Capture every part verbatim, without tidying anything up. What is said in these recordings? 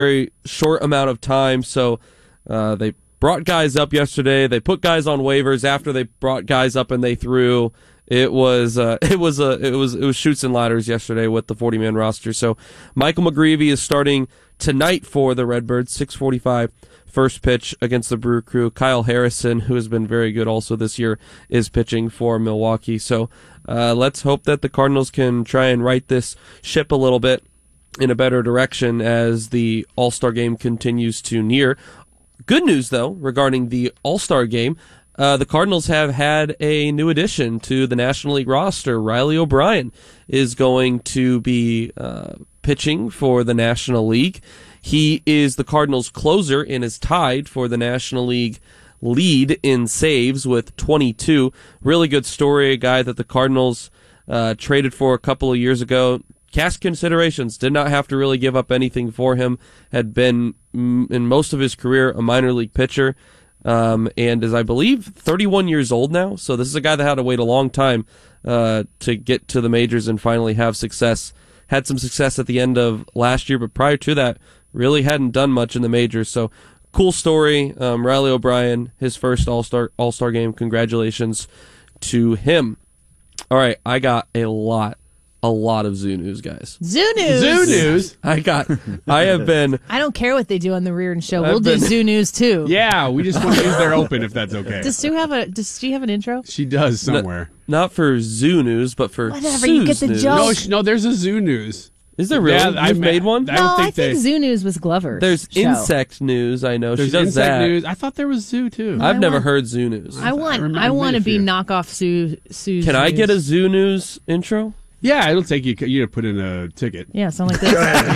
very short amount of time. So uh, they brought guys up yesterday. They put guys on waivers after they brought guys up and they threw. It was uh, it was a it was it was chutes and ladders yesterday with the forty-man roster. So Michael McGreevy is starting tonight for the Redbirds, six forty-five first pitch against the Brew Crew. Kyle Harrison, who has been very good also this year, is pitching for Milwaukee. So uh, let's hope that the Cardinals can try and right this ship a little bit in a better direction as the All-Star game continues to near. Good news, though, regarding the All-Star game. Uh, the Cardinals have had a new addition to the National League roster. Riley O'Brien is going to be uh, pitching for the National League. He is the Cardinals' closer and is tied for the National League lead in saves with twenty-two. Really good story, a guy that the Cardinals uh, traded for a couple of years ago. Cash considerations, did not have to really give up anything for him, had been, mm, in most of his career, a minor league pitcher. Um, and is, I believe, thirty-one years old now. So this is a guy that had to wait a long time uh, to get to the majors and finally have success. Had some success at the end of last year, but prior to that, really hadn't done much in the majors. So cool story. Um, Riley O'Brien, his first All-Star All-Star game. Congratulations to him. All right, I got a lot. A lot of Zoo News, guys. Zoo News. Zoo News. I got. I have been. I don't care what they do on the Reardon Show. We'll I've do been- Zoo News too. Yeah, we just want to use their open if that's okay. Does Sue have a? Does Sue have an intro? She does somewhere. Not for Zoo News, but for Whatever, you get Sue's the News. joke. No, sh- no, there's a Zoo News. Is there really? Yeah, I You've ma- made one? I no, don't think I think they. Zoo News was Glover. There's show. insect news. I know There's she does insect that. news. I thought there was Zoo too. I've I never want- heard Zoo News. I want. remember I, want to a be few. knockoff Sue. Sue's Can I News. get a Zoo News intro? Yeah, it'll take you. You to put in a ticket. Yeah, sound like this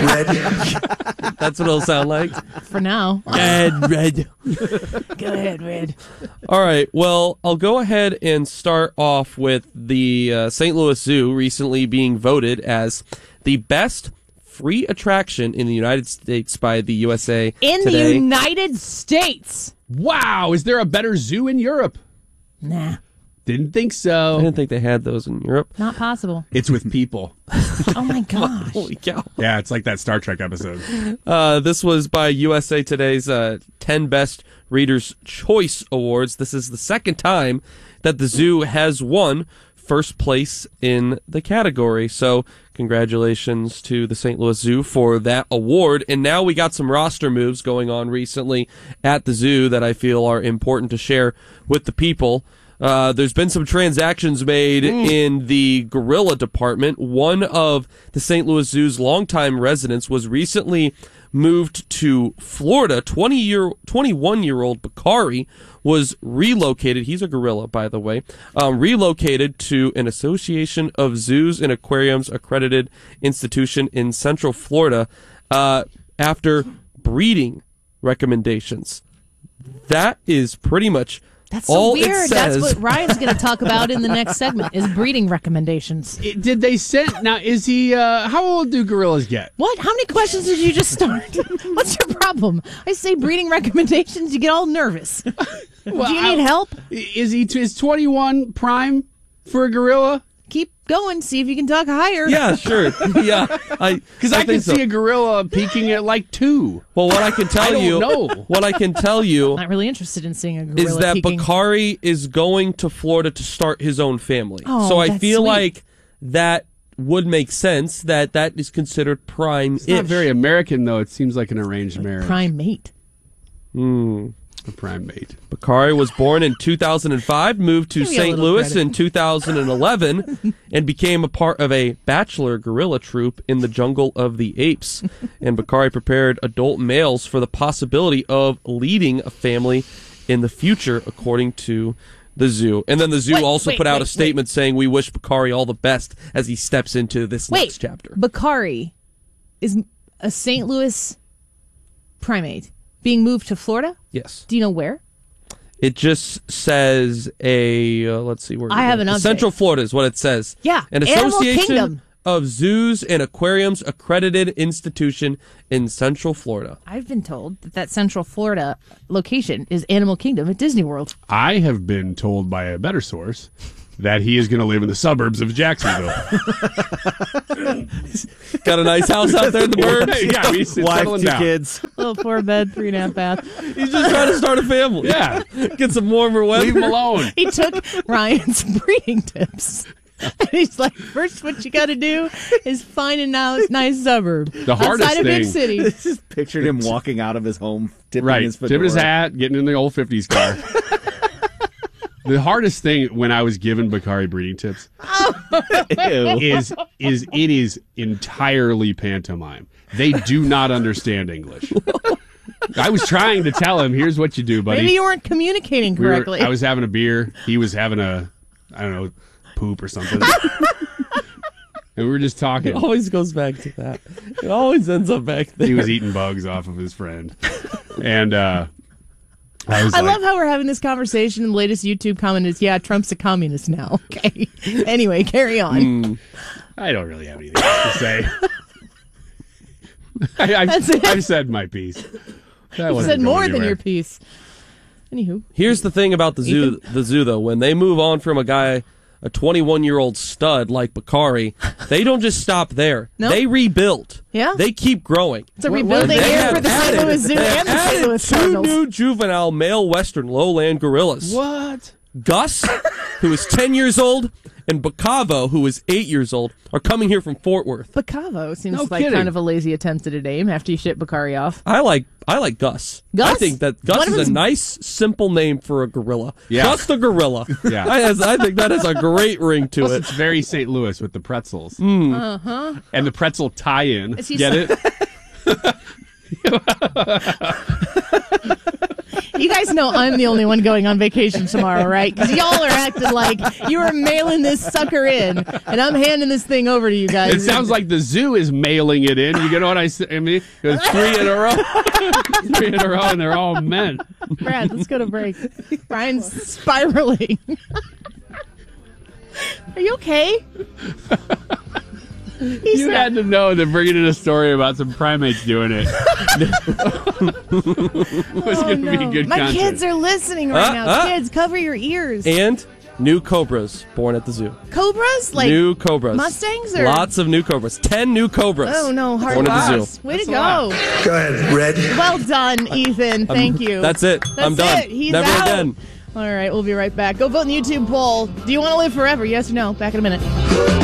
That's what it'll sound like. for now. Red, red. Go ahead, Red. All right. Well, I'll go ahead and start off with the uh, Saint Louis Zoo recently being voted as the best free attraction in the United States by the U S A In Today. the United States. Wow, is there a better zoo in Europe? Nah, Didn't think I so. didn't think they had those in Europe. not possible. It's with people. Oh my gosh. Holy cow. Yeah, it's like that Star Trek episode. Uh, this was by U S A Today's uh, ten Best Readers' Choice Awards. This is the second time that the zoo has won first place in the category. So congratulations to the Saint Louis Zoo for that award. And now we got some roster moves going on recently at the zoo that I feel are important to share with the people. Uh, there's been some transactions made Mm. in the gorilla department. One of the Saint Louis Zoo's longtime residents was recently moved to Florida. twenty year, twenty-one year old Bakari was relocated. He's a gorilla, by the way. Um, relocated to an Association of Zoos and Aquariums accredited institution in Central Florida uh, after breeding recommendations. That is pretty much That's so all it weird. That's says. what Ryan's going to talk about in the next segment is breeding recommendations. It- did they send? Now, is he? Uh, how old do gorillas get? What? How many questions did you just start? What's your problem? I say breeding recommendations, you get all nervous. Well, Do you need I- help? Is he? Is twenty-one prime for a gorilla? Keep going. See if you can talk higher. Yeah, sure. Yeah, I Because I, can think so. see a gorilla peaking at like two. Well, what I can tell I don't you, know. what I can tell you Not really interested in seeing a gorilla is that peeking. Bakari is going to Florida to start his own family. Oh, so I that's feel sweet. like that would make sense that that is considered prime. It's not very American though. It seems like an arranged marriage. Prime mate. Hmm. A prime mate. Bakari was born in two thousand five, moved to Give me a Saint little Louis credit. in two thousand eleven, and became a part of a bachelor gorilla troupe in the Jungle of the Apes. And Bakari prepared adult males for the possibility of leading a family in the future, according to the zoo. And then the zoo Wait, also wait, put out wait, a statement saying, "We wish Bakari all the best as he steps into this Wait, next chapter." Bakari is a Saint Louis primate being moved to Florida? Yes. Do you know where? It just says a, uh, let's see where I have an update. Central Florida is what it says. Yeah, An Animal association Kingdom. of zoos and aquariums accredited institution in Central Florida. I've been told that that Central Florida location is Animal Kingdom at Disney World. I have been told by a better source that he is going to live in the suburbs of Jacksonville. Got a nice house out there in the burbs. Yeah, he's Wife, settling two down. kids. Little four bed, three and a half bath. He's just trying to start a family. Yeah, Get some warmer weather. leave him alone. He took Ryan's breeding tips. And he's like, first, what you got to do is find a nice, nice suburb The hardest outside a big thing- city. Just pictured him walking out of his home, tipping Right, his fedora. tipping his hat, getting in the old fifties car. The hardest thing when I was given Bakari breeding tips Ew. is is it is entirely pantomime. They do not understand English. I was trying to tell him, here's what you do, buddy. Maybe you weren't communicating We were- correctly. I was having a beer. He was having a, I don't know, poop or something. And we were just It talking. always goes back to that. It always ends up back there. He was eating bugs off of his friend. And uh, I was I like, love how we're having this conversation. And the latest YouTube comment is, yeah, Trump's a communist now. Okay. Anyway, carry on. Mm. I don't really have anything else to say. I, I've, That's it. I've said my piece. That You wasn't said going more than anywhere. your piece. Anywho. Here's the thing about the zoo. The zoo, though, when they move on from a guy, a twenty-one-year-old stud like Bakari, they don't just stop there. No? They rebuild. Yeah? They keep growing. It's a What- rebuilding what- They year have for the Saint added- Louis Zoo they have and the Saint added Louis two Cardinals. new juvenile male western lowland gorillas. What? Gus, who is ten years old, and Bacavo, who is eight years old, are coming here from Fort Worth. Bacavo seems No like kidding. kind of a lazy attempt at a name after you ship Bakari off. I like I like Gus. Gus? I think that Gus One of is his- a nice, simple name for a gorilla. Yeah. Gus the gorilla. Yeah. I, I think that has a great ring to Plus, it. it's very Saint Louis with the pretzels. Uh-huh. And the pretzel tie-in. Is he Get so- it? You guys know I'm the only one going on vacation tomorrow, right? Because y'all are acting like you are mailing this sucker in, and I'm handing this thing over to you guys. It sounds like the zoo is mailing it in. You know what I say? I mean, it's three in a row. three in a row, and they're all men. Brad, let's go to break. Brian's spiraling. Are you okay? He's You not- had to know that bringing in a story about some primates doing it was Oh, going to be no. good My content. kids are listening right Uh, now. uh. Kids, cover your ears. And new cobras born at the zoo. Cobras? Like new cobras. Mustangs or- Lots of new cobras. Ten new cobras. Oh no, hard born at the loss. zoo. Way That's to a lot. go. Go ahead, Red. Well done, Ethan. Thank you. That's it. That's I'm done. it. He's Never out. again. All right, we'll be right back. Go vote in the YouTube poll. Do you want to live forever? Yes or no? Back in a minute.